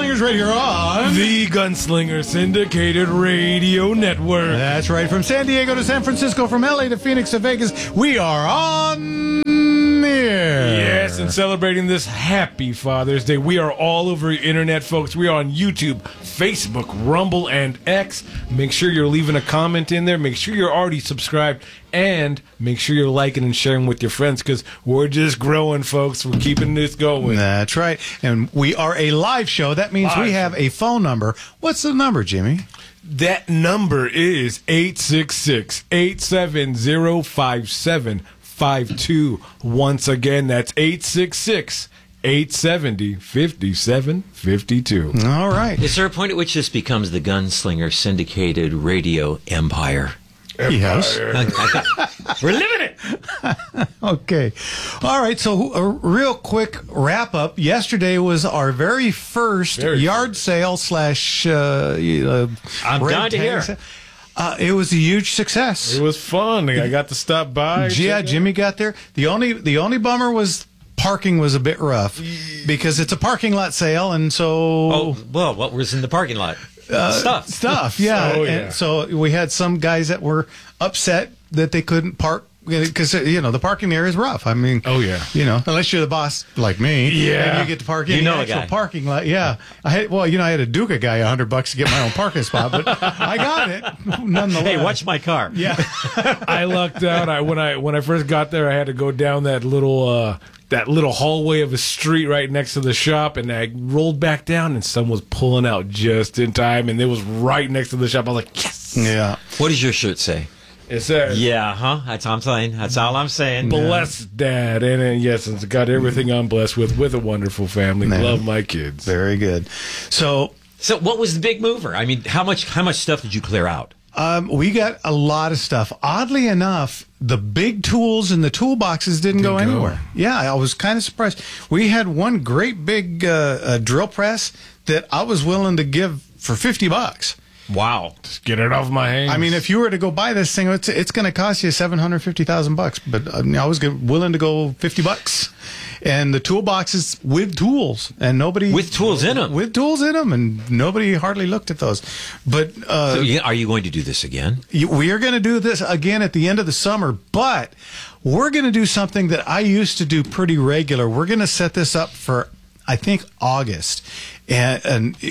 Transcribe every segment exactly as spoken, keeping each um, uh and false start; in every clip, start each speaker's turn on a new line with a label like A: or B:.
A: Gunslingers Radio on
B: the Gunslinger Syndicated Radio Network.
A: That's right. From San Diego to San Francisco, from L A to Phoenix to Vegas, we are on the air.
B: Yes, and celebrating this happy Father's Day. We are all over the internet, folks. We are on YouTube, Facebook, Rumble, and X. Make sure you're leaving a comment in there. Make sure you're already subscribed. And make sure you're liking and sharing with your friends, because we're just growing, folks. We're keeping this going.
A: That's right. And we are a live show. That means live. We have a phone number. What's the number, Jimmy?
B: That number is eight six six, eight seven zero, five seven five two. Once again, that's eight six six, eight seven zero, five seven five two.
A: All right.
C: Is there a point at which this becomes the Gunslinger Syndicated Radio Empire?
A: Yes.
C: We're living it.
A: Okay. All right. So, a real quick wrap up. Yesterday was our very first
B: Very
A: yard
B: first.
A: sale slash. Uh, uh,
C: I'm
A: red
C: dying to
A: tag
C: hear.
A: sale. Uh, it was a huge success.
B: It was fun. I got to stop by.
A: Yeah, Jimmy got there. The only the only bummer was parking was a bit rough because it's a parking lot sale, and so
C: Oh, well, what was in the parking lot?
A: uh,
C: Stuff.
A: stuff. Yeah.
B: Oh, yeah.
A: And so we had some guys that were upset that they couldn't park because you know the parking area is rough. I mean,
B: Oh, yeah.
A: you know, unless you're the boss like me,
B: Yeah.
A: and you get to park in
C: You
A: the
C: know a
A: actual
C: guy.
A: parking lot. Yeah, I had, well, you know, I had to duke a guy a hundred bucks to get my own parking spot, but I got it nonetheless.
C: Hey, watch my car.
A: Yeah.
B: I lucked out. I when I when I first got there, I had to go down that little uh, that little hallway of a street right next to the shop, and I rolled back down, and someone was pulling out just in time, and it was right next to the shop. I was like, yes.
A: Yeah.
C: What does your shirt say?
B: It says,
C: Yeah, huh? That's all I'm saying. That's all I'm saying.
B: blessed dad, and, and yes, it's got everything I'm blessed with, with a wonderful family.
A: Man.
B: Love my kids.
A: Very good. So
C: So, what was the big mover? I mean, how much how much stuff did you clear out?
A: um, we got a lot of stuff. Oddly enough, the big tools in the toolboxes didn't go
B: Didn't go.
A: anywhere. Yeah, I was kind of surprised. We had one great big uh, uh, drill press that I was willing to give for fifty bucks.
C: Wow.
B: Just get it off my hands.
A: I mean, if you were to go buy this thing, it's it's going to cost you seven hundred fifty thousand bucks. But I, mean, I was go- willing to go fifty bucks, and the toolboxes with tools, and nobody
C: With tools in 'em.
A: with tools in them, and nobody hardly looked at those. But uh,
C: So, yeah, are you going to do this again?
A: you- we are going to do this again at the end of the summer, but we're going to do something that I used to do pretty regular. We're going to set this up for, I think, August, and, and it-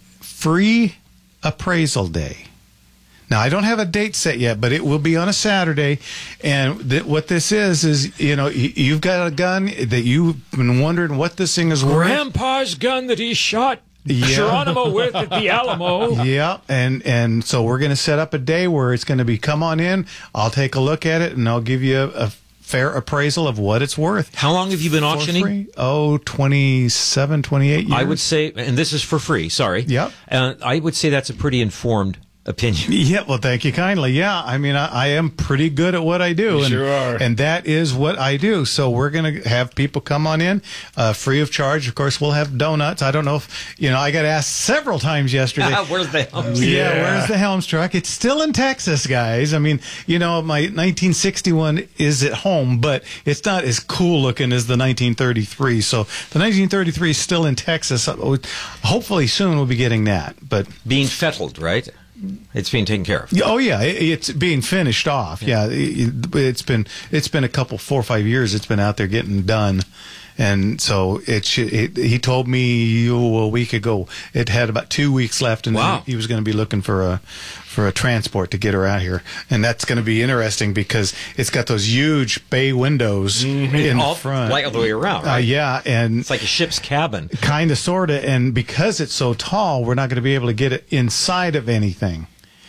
A: free appraisal day. Now, I don't have a date set yet, but it will be on a Saturday. And th- what this is, is, you know, y- you've got a gun that you've been wondering what this thing is worth.
C: Grandpa's gun that he shot
A: Yeah.
C: Geronimo with at the Alamo.
A: Yeah, and and so we're going to set up a day where it's going to be come on in. I'll take a look at it, and I'll give you a, a fair appraisal of what it's worth.
C: How long have you been
A: For
C: auctioning?
A: free? Oh, twenty-seven, twenty-eight years.
C: I would say, and this is for free, sorry.
A: Yep.
C: Uh, I would say that's a pretty informed opinion.
A: Yeah, well, thank you kindly. Yeah, I mean, I, I am pretty good at what I do.
B: You
A: and,
B: sure are.
A: And that is what I do. So we're going to have people come on in uh, free of charge. Of course, we'll have donuts. I don't know if, you know, I got asked several times yesterday.
C: Where's the
A: Yeah,
B: Yeah.
A: where's the Helms truck? It's still in Texas, guys. I mean, you know, my nineteen sixty-one is at home, but it's not as cool looking as the nineteen thirty-three. So the nineteen thirty-three is still in Texas. Hopefully soon we'll be getting that. But
C: being fettled, right? It's being taken care of.
A: oh yeah, it, it's being finished off. Yeah, it, it's been it's been a couple four or five years. It's been out there getting done. And so it, should, it he told me oh, a week ago it had about two weeks left, and
C: Wow.
A: then he was going to be looking for a for a transport to get her out here, and that's going to be interesting because it's got those huge bay windows in
C: All,
A: the front,
C: like all the way around,
A: uh,
C: right?
A: yeah, and
C: It's like a ship's cabin.
A: kind of, sort of, and because it's so tall, we're not going to be able to get it inside of anything.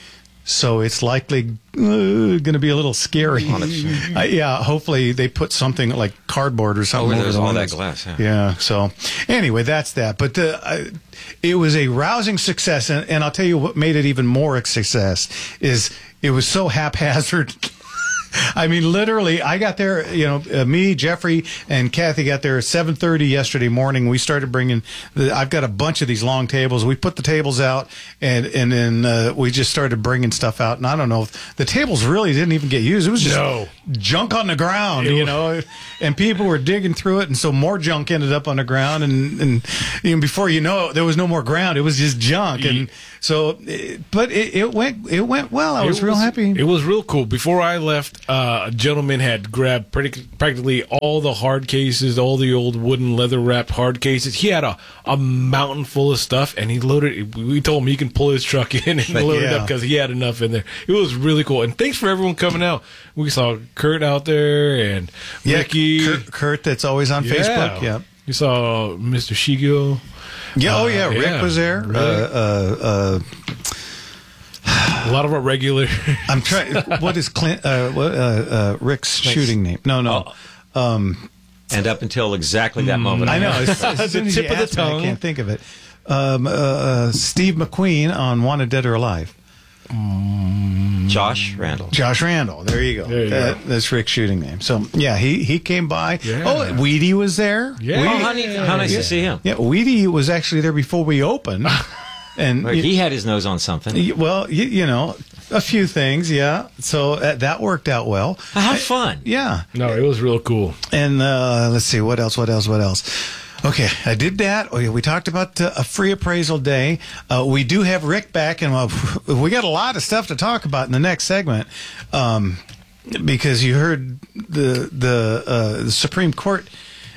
A: So it's likely uh, going to be a little scary. Uh, yeah, hopefully they put something like cardboard or something
C: Oh,
A: over
C: there's
A: the
C: all that
A: windows.
C: glass, yeah.
A: Yeah. So anyway, that's that. But the, uh, it was a rousing success, and, and I'll tell you what made it even more a success is it was so haphazard. I mean, literally, I got there, you know, uh, me, Jeffrey, and Kathy got there at seven thirty yesterday morning. We started bringing, the, I've got a bunch of these long tables. We put the tables out, and, and then uh, we just started bringing stuff out. And I don't know, if the tables really didn't even get used. It was just
B: No.
A: junk on the ground, you know, and people were digging through it. And so more junk ended up on the ground. And, and you know, before you know it, there was no more ground. It was just junk. And so, it, but it, it went, it went well. I was,
B: It
A: real happy.
B: It was real cool. Before I left, uh, a gentleman had grabbed pretty, practically all the hard cases, all the old wooden leather wrapped hard cases. He had a, a mountain full of stuff, and he loaded. We told him he can pull his truck in and load it
A: yeah.
B: up because he had enough in there. It was really cool. And thanks for everyone coming out. We saw Kurt out there and
A: Yeah,
B: Ricky.
A: Kurt, Kurt, that's always on
B: Yeah.
A: Facebook. Yeah.
B: You saw Mister Shigo.
A: Yeah. Oh,
B: Uh,
A: yeah. Rick
B: yeah,
A: was there.
B: Rick.
A: Uh, uh, uh,
B: A lot of our regular.
A: I'm trying. What is Clint? Uh, what, uh, uh, Rick's shooting name? No, no. Um,
C: And up until exactly that moment,
A: I know. As, as
B: The
A: soon as you
B: tip of the
A: asked me, I
B: tongue.
A: can't think of it. Um, uh, uh, Steve McQueen on Wanted Dead or Alive.
C: Josh Randall.
A: Josh Randall. There you go.
B: There you
A: That-
B: go.
A: That's Rick's shooting name. So yeah, he he came by.
B: Yeah.
A: Oh, Weedy was there.
B: Yeah.
A: Weedy-
C: Oh, how, neat- how nice to see him.
A: yeah. Weedy was actually there before we opened, and
C: Well, he had his nose on something.
A: Y- Well, you, you know, a few things, yeah. So uh, that worked out well.
C: How fun.
A: Yeah.
B: No, it was real cool.
A: And uh, let's see, what else, what else, what else? Okay, I did that. Oh, yeah, we talked about uh, a free appraisal day. Uh, we do have Rick back, and uh, we got a lot of stuff to talk about in the next segment. Um, because you heard the, the, uh, the Supreme Court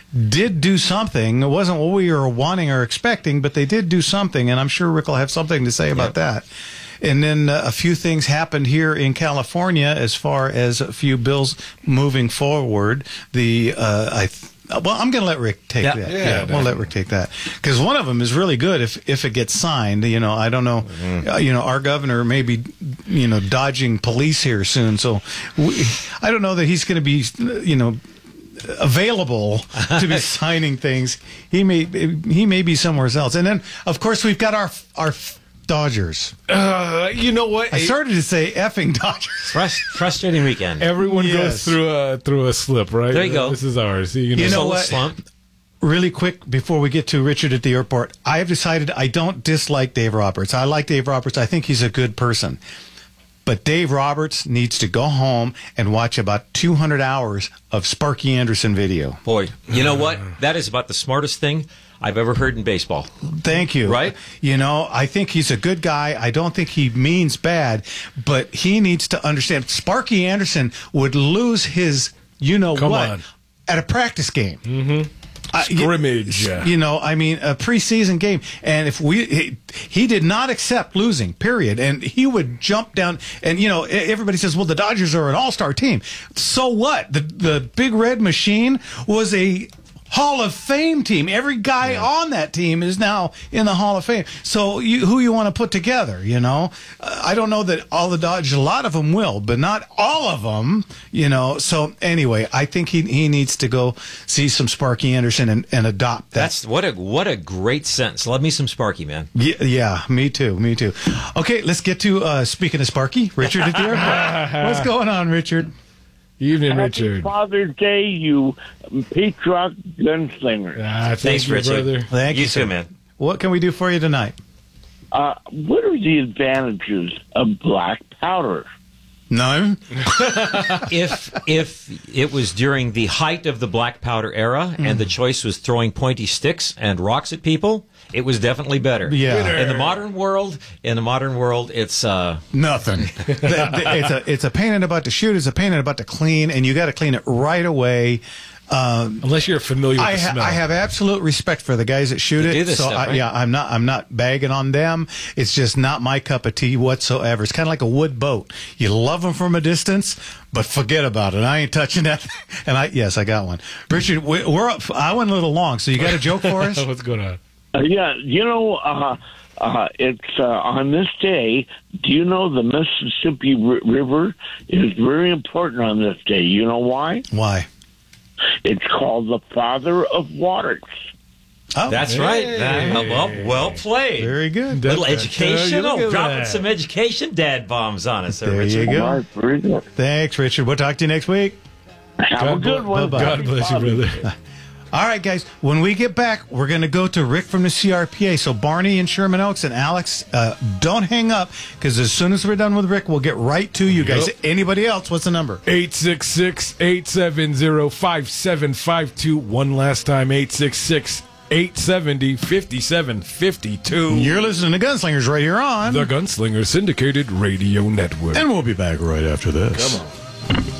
A: did do something. It wasn't what we were wanting or expecting, but they did do something, and I'm sure Rick will have something to say about that. And then uh, a few things happened here in California as far as a few bills moving forward. The uh, I th- well, I'm going to let Rick take
C: Yeah.
A: that.
B: Yeah,
A: we'll let Rick take that because one of them is really good if if it gets signed. You know, I don't know.
C: Mm-hmm.
A: Uh, you know, our governor may be you know dodging police here soon, so we, I don't know that he's going to be you know. available to be signing things. He may he may be somewhere else. And then of course we've got our our Dodgers.
B: Uh, you know what?
A: I started to say effing Dodgers.
C: Frust- frustrating weekend.
B: Everyone
A: Yes.
B: goes through a through a slip, right?
C: There you go.
B: This is ours. You know,
A: You know
C: Just a little
A: what?
C: slump.
A: Really quick before we get to Richard at the airport, I have decided I don't dislike Dave Roberts. I like Dave Roberts. I think he's a good person. But Dave Roberts needs to go home and watch about two hundred hours of Sparky Anderson video.
C: Boy, you know what? That is about the smartest thing I've ever heard in baseball.
A: Thank you.
C: Right?
A: You know, I think he's a good guy. I don't think he means bad, but he needs to understand. Sparky Anderson would lose his, you know
B: Come
A: what,
B: on.
A: at a practice game. Mm-hmm.
B: Scrimmage.
A: You know, I mean, a preseason game. And if we, he, he did not accept losing, period. And he would jump down. And, you know, everybody says, well, the Dodgers are an all star team. So what? The, the Big Red Machine was a Hall of Fame team. Every guy yeah. on that team is now in the Hall of Fame. So you, who you want to put together, you know? Uh, I don't know that all the Dodgers, a lot of them will, but not all of them, you know? So anyway, I think he he needs to go see some Sparky Anderson and, and adopt that.
C: That's what a what a great sentence. Love me some Sparky, man.
A: Yeah, yeah, me too, me too. Okay, let's get to, uh, speaking of Sparky, Richard at the airport. What's going on, Richard?
B: Evening,
D: Happy
B: Richard.
D: Father's Day, you patriot gunslinger.
B: Ah, thank
C: Thanks,
B: you,
C: Richard.
B: brother.
A: Thank you,
C: You
A: sir.
C: too, man.
A: What can we do for you tonight?
D: Uh, what are the advantages of black powder?
A: None.
C: if if it was during the height of the black powder era and the choice was throwing pointy sticks and rocks at people, it was definitely better.
A: Yeah.
C: In the modern world, in the modern world, it's uh
A: Nothing. The- the- it's a it's a pain in the butt to shoot. It's a pain in the butt to clean, and you got to clean it right away. Um,
B: Unless you're familiar with
A: I,
B: the
A: ha-
B: smell.
A: I have absolute respect for the guys that shoot
C: They
A: it.
C: do this
A: so
C: stuff,
A: I,
C: right?
A: yeah, I'm not I'm not bagging on them. It's just not my cup of tea whatsoever. It's kind of like a wood boat. You love them from a distance, but forget about it. I ain't touching that. And I yes, I got one. Richard, we- we're up. I went a little long, so you got a joke for us?
B: What's going on?
D: Uh, yeah, you know, uh, uh, it's uh, on this day. Do you know the Mississippi R- River is very important on this day? You know why?
A: Why?
D: It's called the Father of Waters.
A: Oh,
C: That's
B: Hey.
C: right. Uh, well, well played.
A: very good.
C: Little
B: Da, da, da.
C: education.
B: Look
C: Oh,
B: at
C: dropping
B: that.
C: some education dad bombs on us there,
A: There
C: Richard.
A: you go.
D: All right, very good.
A: Thanks, Richard. We'll talk to you next week.
D: Have
B: God
D: a good
B: bl-
D: one.
A: bye-bye.
B: God bless you, brother.
A: All right, guys. When we get back, we're going to go to Rick from the C R P A. So Barney and Sherman Oaks and Alex, uh, don't hang up, because as soon as we're done with Rick, we'll get right to you guys.
B: Yep.
A: Anybody else? What's the number?
B: eight six six, eight seven zero, five seven five two. One last time, eight six six, eight seven zero, five seven five two.
A: You're listening to Gunslingers right here on
B: The Gunslinger Syndicated Radio Network.
A: and we'll be back right after this.
B: Come on.